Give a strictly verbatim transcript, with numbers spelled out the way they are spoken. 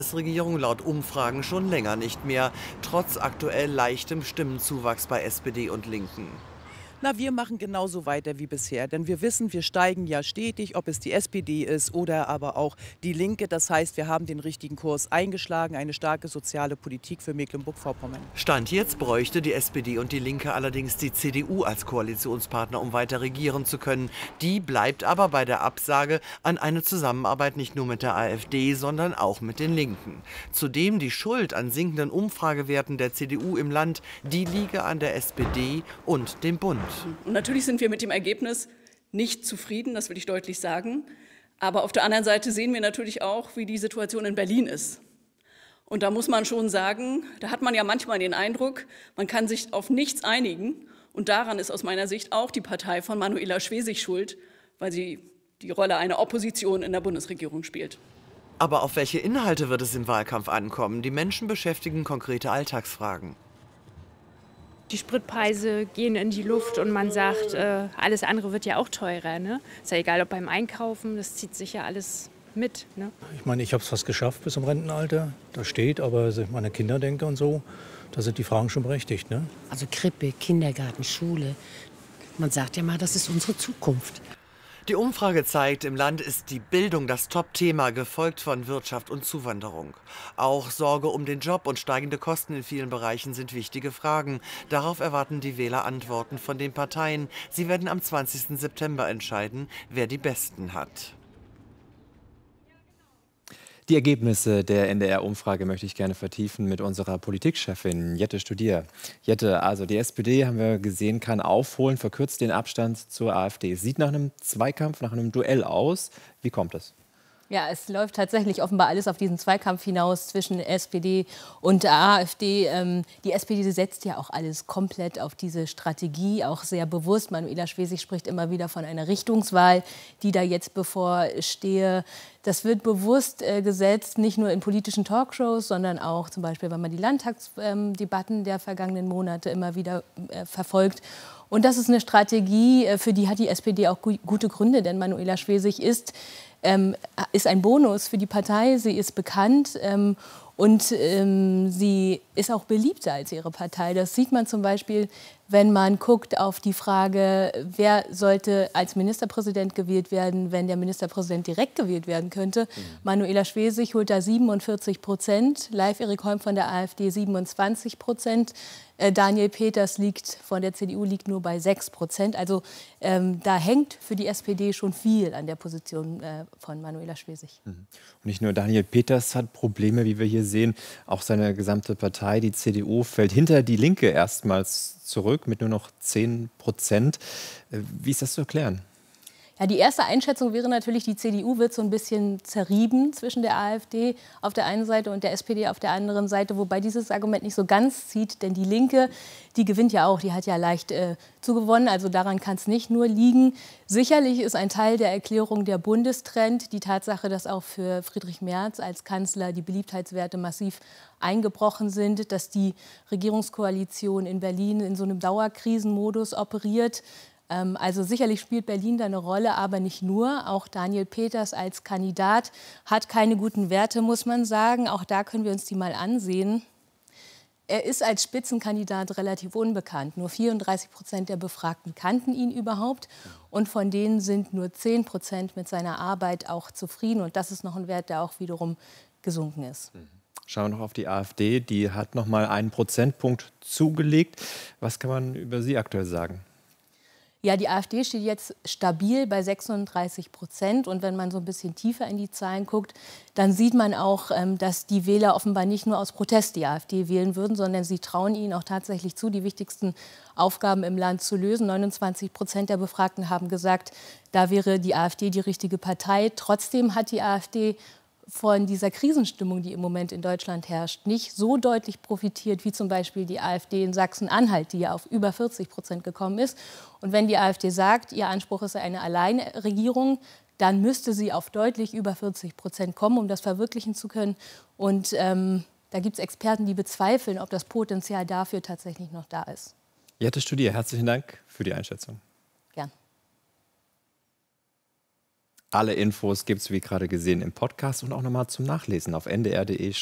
Bundesregierung laut Umfragen schon länger nicht mehr, trotz aktuell leichtem Stimmenzuwachs bei S P D und Linken. Na, wir machen genauso weiter wie bisher, denn wir wissen, wir steigen ja stetig, ob es die S P D ist oder aber auch die Linke. Das heißt, wir haben den richtigen Kurs eingeschlagen, eine starke soziale Politik für Mecklenburg-Vorpommern. Stand jetzt bräuchte die S P D und die Linke allerdings die C D U als Koalitionspartner, um weiter regieren zu können. Die bleibt aber bei der Absage an eine Zusammenarbeit nicht nur mit der AfD, sondern auch mit den Linken. Zudem die Schuld an sinkenden Umfragewerten der C D U im Land, die liege an der S P D und dem Bund. Und natürlich sind wir mit dem Ergebnis nicht zufrieden, das will ich deutlich sagen. Aber auf der anderen Seite sehen wir natürlich auch, wie die Situation in Berlin ist. Und da muss man schon sagen, da hat man ja manchmal den Eindruck, man kann sich auf nichts einigen. Und daran ist aus meiner Sicht auch die Partei von Manuela Schwesig schuld, weil sie die Rolle einer Opposition in der Bundesregierung spielt. Aber auf welche Inhalte wird es im Wahlkampf ankommen? Die Menschen beschäftigen konkrete Alltagsfragen. Die Spritpreise gehen in die Luft und man sagt, äh, alles andere wird ja auch teurer. Ne? Ist ja egal, ob beim Einkaufen, das zieht sich ja alles mit. Ne? Ich meine, ich habe es fast geschafft bis zum Rentenalter. Das steht, aber wenn ich meine Kinder denke und so, da sind die Fragen schon berechtigt. Ne? Also Krippe, Kindergarten, Schule. Man sagt ja mal, das ist unsere Zukunft. Die Umfrage zeigt, im Land ist die Bildung das Top-Thema, gefolgt von Wirtschaft und Zuwanderung. Auch Sorge um den Job und steigende Kosten in vielen Bereichen sind wichtige Fragen. Darauf erwarten die Wähler Antworten von den Parteien. Sie werden am zwanzigsten September entscheiden, wer die besten hat. Die Ergebnisse der N D R-Umfrage möchte ich gerne vertiefen mit unserer Politikchefin Jette Studier. Jette, also die S P D, haben wir gesehen, kann aufholen, verkürzt den Abstand zur AfD. Sieht nach einem Zweikampf, nach einem Duell aus. Wie kommt es? Ja, es läuft tatsächlich offenbar alles auf diesen Zweikampf hinaus zwischen S P D und der AfD. Ähm, die S P D setzt ja auch alles komplett auf diese Strategie, auch sehr bewusst. Manuela Schwesig spricht immer wieder von einer Richtungswahl, die da jetzt bevorstehe. Das wird bewusst äh, gesetzt, nicht nur in politischen Talkshows, sondern auch zum Beispiel, wenn man die Landtagsdebatten ähm, der vergangenen Monate immer wieder äh, verfolgt. Und das ist eine Strategie, äh, für die hat die S P D auch gu gute Gründe, denn Manuela Schwesig ist Ähm, ist ein Bonus für die Partei, sie ist bekannt ähm, und ähm, sie ist auch beliebter als ihre Partei. Das sieht man zum Beispiel, wenn man guckt auf die Frage, wer sollte als Ministerpräsident gewählt werden, wenn der Ministerpräsident direkt gewählt werden könnte. Mhm. Manuela Schwesig holt da siebenundvierzig Prozent, Live-Erik Holm von der AfD siebenundzwanzig Prozent. Daniel Peters liegt von der C D U liegt nur bei sechs Prozent. Also ähm, da hängt für die S P D schon viel an der Position äh, von Manuela Schwesig. Und nicht nur Daniel Peters hat Probleme, wie wir hier sehen. Auch seine gesamte Partei, die C D U, fällt hinter die Linke erstmals zurück mit nur noch zehn Prozent. Wie ist das zu erklären? Ja, die erste Einschätzung wäre natürlich, die C D U wird so ein bisschen zerrieben zwischen der AfD auf der einen Seite und der S P D auf der anderen Seite, wobei dieses Argument nicht so ganz zieht, denn die Linke, die gewinnt ja auch, die hat ja leicht äh, zugewonnen, also daran kann es nicht nur liegen. Sicherlich ist ein Teil der Erklärung der Bundestrend, die Tatsache, dass auch für Friedrich Merz als Kanzler die Beliebtheitswerte massiv eingebrochen sind, dass die Regierungskoalition in Berlin in so einem Dauerkrisenmodus operiert. Also sicherlich spielt Berlin da eine Rolle, aber nicht nur. Auch Daniel Peters als Kandidat hat keine guten Werte, muss man sagen. Auch da können wir uns die mal ansehen. Er ist als Spitzenkandidat relativ unbekannt. Nur vierunddreißig Prozent der Befragten kannten ihn überhaupt. Und von denen sind nur zehn Prozent mit seiner Arbeit auch zufrieden. Und das ist noch ein Wert, der auch wiederum gesunken ist. Schauen wir noch auf die AfD. Die hat noch mal einen Prozentpunkt zugelegt. Was kann man über sie aktuell sagen? Ja, die AfD steht jetzt stabil bei sechsunddreißig Prozent. Und wenn man so ein bisschen tiefer in die Zahlen guckt, dann sieht man auch, dass die Wähler offenbar nicht nur aus Protest die AfD wählen würden, sondern sie trauen ihnen auch tatsächlich zu, die wichtigsten Aufgaben im Land zu lösen. neunundzwanzig Prozent der Befragten haben gesagt, da wäre die AfD die richtige Partei. Trotzdem hat die AfD von dieser Krisenstimmung, die im Moment in Deutschland herrscht, nicht so deutlich profitiert wie zum Beispiel die AfD in Sachsen-Anhalt, die ja auf über vierzig Prozent gekommen ist. Und wenn die AfD sagt, ihr Anspruch ist eine Alleinregierung, dann müsste sie auf deutlich über vierzig Prozent kommen, um das verwirklichen zu können. Und ähm, da gibt es Experten, die bezweifeln, ob das Potenzial dafür tatsächlich noch da ist. Jette Studier, herzlichen Dank für die Einschätzung. Gern. Alle Infos gibt es, wie gerade gesehen, im Podcast und auch nochmal zum Nachlesen auf n d r punkt d e